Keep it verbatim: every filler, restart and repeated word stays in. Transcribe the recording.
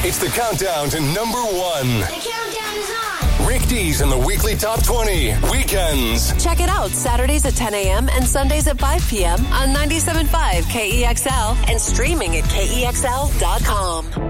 It's the countdown to number one. The countdown is on. Rick Dees and the weekly top twenty weekends. Check it out Saturdays at ten a.m. and Sundays at five p.m. on ninety-seven point five K E X L and streaming at K E X L dot com.